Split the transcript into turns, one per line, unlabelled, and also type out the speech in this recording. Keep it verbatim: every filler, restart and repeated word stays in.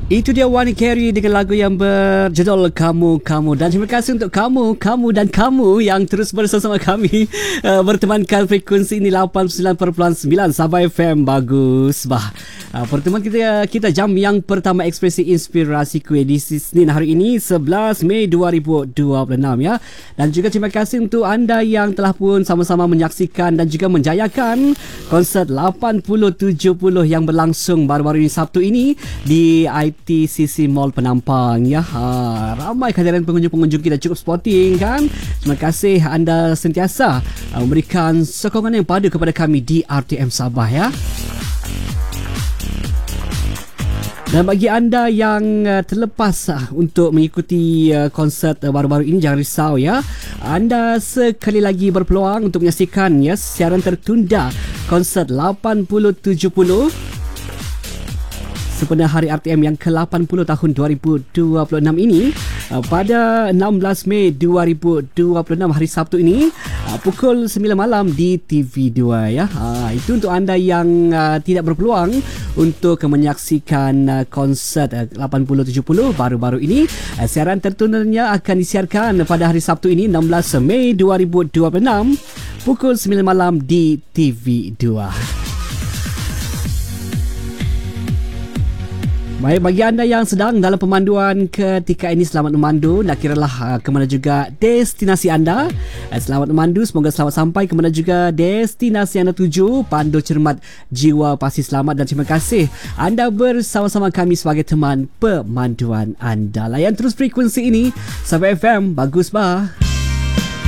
Itu dia Wani Carey dengan lagu yang berjudul Kamu Kamu. Dan terima kasih untuk kamu, kamu dan kamu yang terus bersama kami uh, bertemankan frekuensi ini lapan puluh sembilan perpuluhan sembilan Sabah F M. Bagus bah. Uh, pertemuan kita kita jam yang pertama Ekspresi Inspirasiku edisi Senin hari ini sebelas Mei dua ribu dua puluh enam ya. Dan juga terima kasih untuk anda yang telah pun sama-sama menyaksikan dan juga menjayakan konsert lapan puluh tujuh puluh yang berlangsung baru-baru ini Sabtu ini di I T C C Mall Penampang ya. Ha, ramai kehadiran pengunjung-pengunjung kita, cukup sporting kan. Terima kasih anda sentiasa uh, memberikan sokongan yang padu kepada kami di R T M Sabah ya. Dan bagi anda yang uh, terlepas uh, untuk mengikuti uh, konsert uh, baru-baru ini, jangan risau ya. Anda sekali lagi berpeluang untuk menyaksikan ya siaran tertunda konsert lapan puluh tujuh puluh sempena Hari R T M yang ke lapan puluh tahun dua ribu dua puluh enam ini uh, pada enam belas Mei dua ribu dua puluh enam hari Sabtu ini uh, pukul sembilan malam di T V dua ya. Uh, itu untuk anda yang uh, tidak berpeluang untuk menyaksikan uh, konsert uh, lapan puluh tujuh puluh baru-baru ini. Uh, siaran tertundanya akan disiarkan pada hari Sabtu ini enam belas Mei dua ribu dua puluh enam pukul sembilan malam di T V dua. Baik, bagi anda yang sedang dalam pemanduan ketika ini, selamat memandu. Nak kiralah uh, ke mana juga destinasi anda. Uh, selamat memandu, semoga selamat sampai ke mana juga destinasi anda tuju. Pandu cermat, jiwa pasti selamat. Dan terima kasih anda bersama-sama kami sebagai teman pemanduan anda. Layan terus frekuensi ini Sabah F M. Bagus bah.